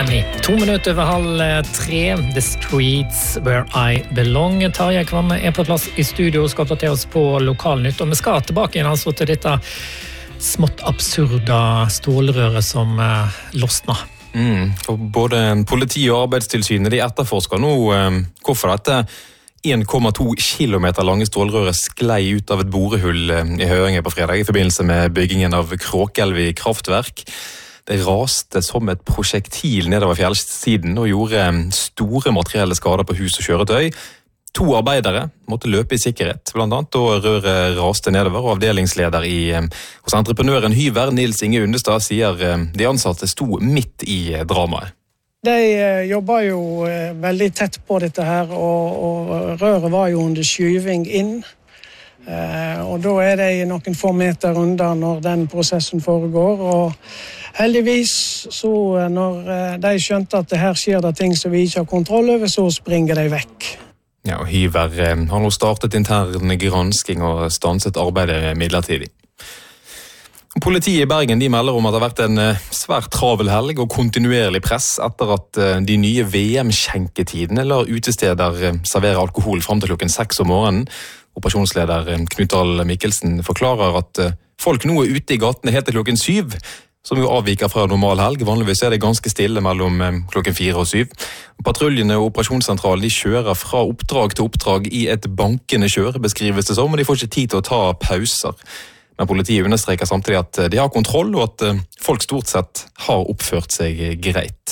9. 2 minutter over 2:30. The Streets Where I Belong. Tarjei Kvamme på plass i studio og skal oppdatere oss på lokalnytt. Og vi skal tilbake igjen altså til dette smått absurda stålrøret som losna. For både politi og arbeidstilsynet de etterforsker nå hvorfor dette 1,2 kilometer lange stålrøret sklei ut av et borehull i Høyanger på fredag i forbindelse med byggingen av Kråkelvi kraftverk. Det raste som et prosjektil nedover fjellsiden og gjorde store materielle skader på hus og kjøretøy. 2 arbeidere måtte løpe i sikkerhet, blant annet, og røret raste nedover. Og avdelingsleder hos entreprenøren Hyver, Nils Inge Undestad, sier de ansatte sto midt i dramaet. De jobber jo veldig tett på dette her, og røret var jo under skyving inn. Og da de noen få meter unna når den prosessen foregår. Og heldigvis, så når de skjønte at her skjer det ting som vi ikke har kontroll over, så springer de vekk. Ja, og Hyver har nå startet intern gransking og stanset arbeidet midlertidig. Politiet i Bergen de melder om at det har vært en svært travel helg og kontinuerlig press etter at de nye VM-skjenketidene lar utesteder servere alkohol frem til klokken 6 om morgenen. Operasjonsleder Knut Dahl Mikkelsen forklarer at folk nå ute i gatene helt til klokken 7, som jo avviker fra normal helg. Vanligvis det ganske stille mellom klokken 4 og 7. Patruljene og operasjonssentralen de kjører fra oppdrag til oppdrag i et bankende kjør, beskrives det som, og de får ikke tid til å ta pauser. Men politiet understreker samtidig at de har kontroll, og at folk stort sett har oppført seg greit.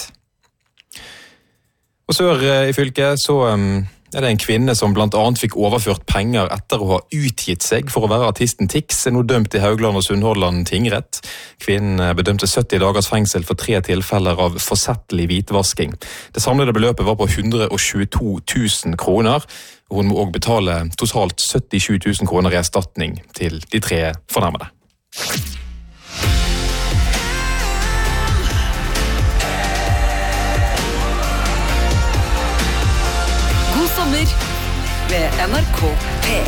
Og sør i fylket så det en kvinne som blant annet fikk overført penger etter å ha utgitt seg for å være artisten Tix, nå dømt i Haugland og Sunnhordland tingrett. Kvinnen bedømte 70 dagers fengsel for 3 tilfeller av forsettlig hvitvasking. Det samlede beløpet var på 122 000 kroner, og hun må også betale totalt 77 000 kroner i erstatning til de 3 fornærmede. God sommer med NRK P1.